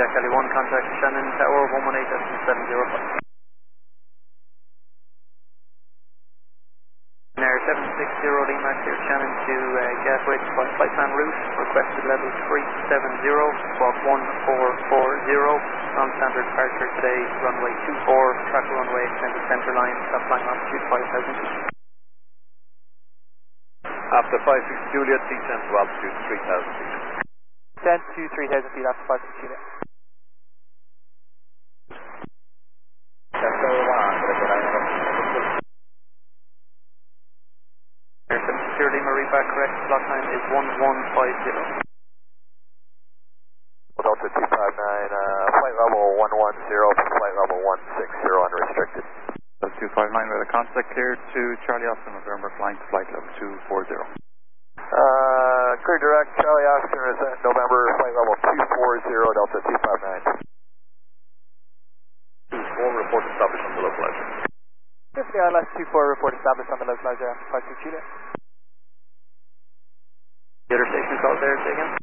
Charlie 1, contact Shannon Tower 118.705. Air 760 Lima, clear Shannon to Gatwick by flight plan route, requested level 370, squawk 1440, non-standard departure today, runway 24, track runway extended centre line, top line altitude 5,000 feet. After 56 Juliet, descend to altitude 3,000 feet. Descend to 3,000 feet after 56 Juliet. Air 760 Lima, read back correct, block time is 1150. Delta 259, flight level 110 from flight level 160 unrestricted. Delta 259 with a contact clear to Charlie Oscar November, flying to flight level 240. Clear direct, Charlie Oscar is at November, flight level 240, Delta 259. 24, report established on the localizer. Tiffany ILS 24, report established on the localizer after 56 Juliet. The other station call there, say again.